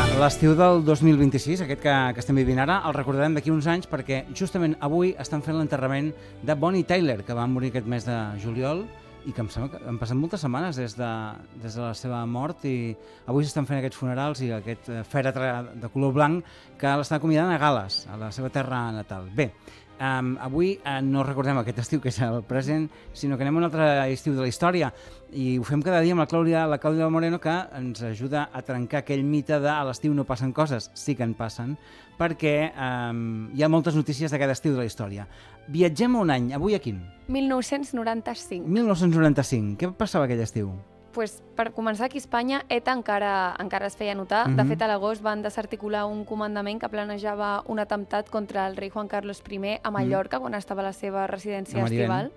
L'estiu del 2026, aquest que estem vivint ara, el recordarem d'aquí uns anys perquè justament avui estan fent l'enterrament de Bonnie Tyler, que va morir aquest mes de juliol i que em sembla que han passat moltes setmanes des de la seva mort i avui s'estan fent aquests funerals i aquest fèretre de color blanc que l'estan acomiadant a Gal·les, a la seva terra natal. Bé, avui no recordem aquest estiu que és el present, sinó que anem a un altre estiu de la història i ho fem cada dia amb la Clàudia Moreno, que ens ajuda a trencar aquell mite de a l'estiu no passen coses. Sí que en passen, perquè hi ha moltes notícies de cada estiu de la història. Viatgem a un any, avui a quin? 1995. 1995. Què passava aquell estiu? Pues, per començar, aquí a Espanya, ETA encara es feia notar. De fet, a l'agost van desarticular un comandament que planejava un atemptat contra el rei Juan Carlos I a Mallorca, quan estava a la seva residència estival.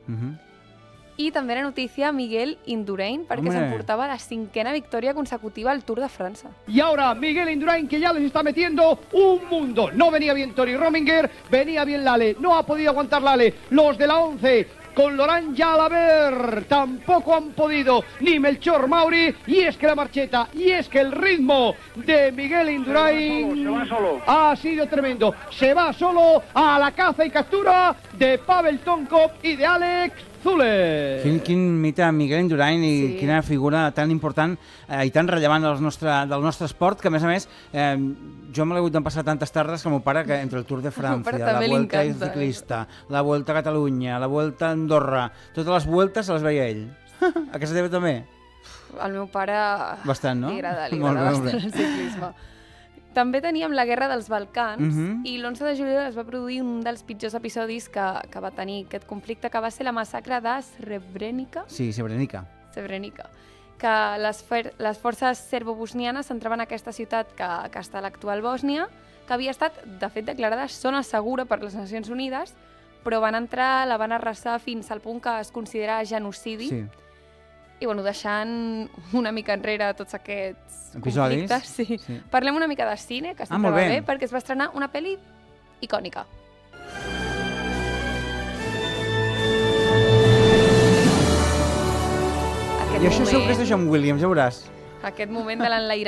I també era notícia Miguel Indurain, perquè s'emportava la 5ª victòria consecutiva al Tour de França. Y ahora Miguel Indurain, que ya les está metiendo un mundo. No venía bien Tori Rominger, venía bien Lale. No ha podido aguantar Lale. Los de la 11... con Laurent Jalabert tampoco han podido, ni Melchor Mauri, y es que la marcheta, y es que el ritmo de Miguel Indurain ha sido tremendo. Se va solo a la caza y captura de Pavel Tonkov y de Alex Zule. Quin mite Miguel Indurain i quina figura tan important i tan rellevant del nostre esport, que a més jo me l'he hagut d'empassar tantes tardes com el pare, que entre el Tour de Francia, la Vuelta Ciclista, la Vuelta a Catalunya, la Vuelta a Andorra, totes les vueltes se les veia ell. A casa teva també? Al meu pare bastant, no? Li agrada bastant el ciclisme. També teníem la Guerra dels Balcans i l'11 de juliol es va produir un dels pitjors episodis que va tenir aquest conflicte, que va ser la massacre de Srebrenica. Sí, Srebrenica. Que les forces serbo-bosnianes s'entraven a aquesta ciutat que està a l'actual Bòsnia, que havia estat, de fet, declarada zona segura per les Nacions Unides, però van entrar, la van arrasar fins al punt que es considera genocidi. Sí. I, deixant una mica enrere tots aquests conflictes. Sí. Parlem una mica de cine, que sempre va bé, perquè es va estrenar una pel·li icònica. I això segur que és de John Williams, ja veuràs. Aquest moment de l'enlairament